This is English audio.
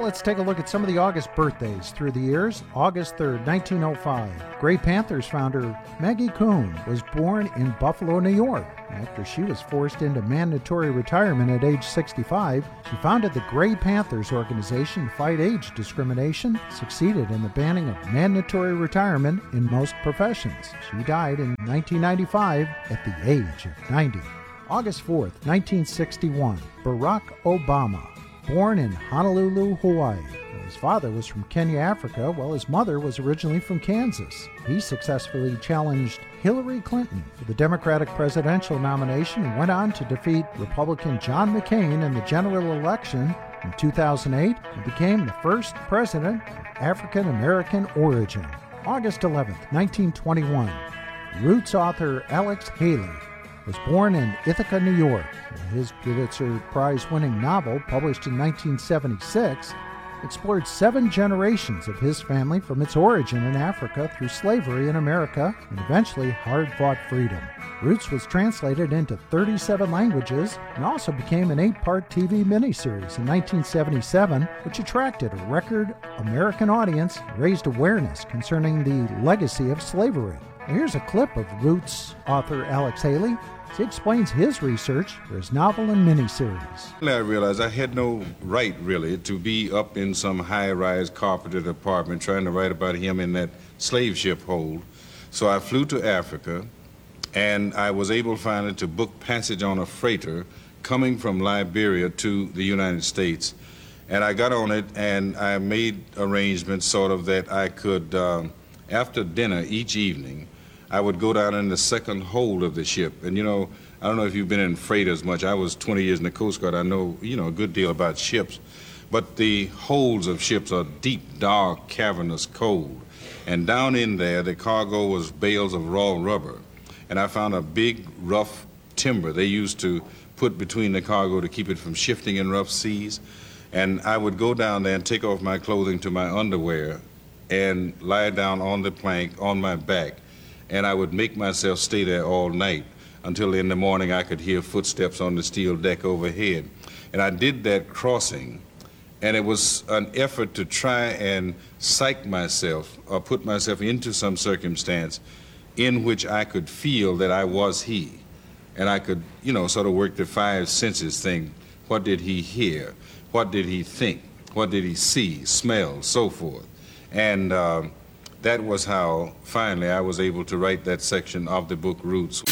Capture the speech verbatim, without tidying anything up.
Well, let's take a look at some of the August birthdays through the years. August third, nineteen oh five. Gray Panthers founder Maggie Kuhn was born in Buffalo, New York. After she was forced into mandatory retirement at age sixty-five, she founded the Gray Panthers organization to fight age discrimination, succeeded in the banning of mandatory retirement in most professions. She died in nineteen ninety-five at the age of ninety. August fourth, nineteen sixty-one. Barack Obama. Born in Honolulu, Hawaii. His father was from Kenya, Africa, while his mother was originally from Kansas. He successfully challenged Hillary Clinton for the Democratic presidential nomination and went on to defeat Republican John McCain in the general election in two thousand eight and became the first president of African American origin. August eleventh, nineteen twenty-one. Roots author Alex Haley was born in Ithaca, New York. His Pulitzer Prize-winning novel, published in nineteen seventy-six, explored seven generations of his family from its origin in Africa through slavery in America and eventually hard-fought freedom. Roots was translated into thirty-seven languages and also became an eight-part T V miniseries in nineteen seventy-seven, which attracted a record American audience and raised awareness concerning the legacy of slavery. Here's a clip of Roots author Alex Haley as he explains his research for his novel and miniseries. I realized I had no right, really, to be up in some high-rise carpeted apartment trying to write about him in that slave ship hold. So I flew to Africa, and I was able finally to book passage on a freighter coming from Liberia to the United States. And I got on it, and I made arrangements sort of that I could, uh, after dinner each evening, I would go down in the second hold of the ship. And, you know, I don't know if you've been in freighters much. I was twenty years in the Coast Guard. I know, you know, a good deal about ships. But the holds of ships are deep, dark, cavernous, cold. And down in there, the cargo was bales of raw rubber. And I found a big, rough timber they used to put between the cargo to keep it from shifting in rough seas. And I would go down there and take off my clothing to my underwear and lie down on the plank on my back. And I would make myself stay there all night until in the morning I could hear footsteps on the steel deck overhead. And I did that crossing, and it was an effort to try and psych myself or put myself into some circumstance in which I could feel that I was he. And I could, you know, sort of work the five senses thing. What did he hear? What did he think? What did he see, smell, so forth? And uh, that was how, finally, I was able to write that section of the book, Roots.